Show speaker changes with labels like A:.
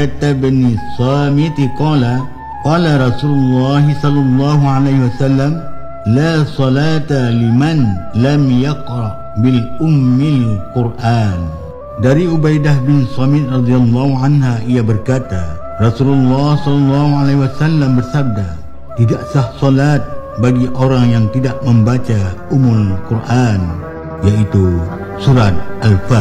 A: bin Samit qala Rasulullah sallallahu alaihi wasallam la salata liman lam yaqra bil ummil Quran. Dari Ubaidah bin Samit radhiyallahu anha, ia berkata, Rasulullah sallallahu alaihi wasallam bersabda, tidak sah solat bagi orang yang tidak membaca Ummul Quran, yaitu surat Al-Fatihah.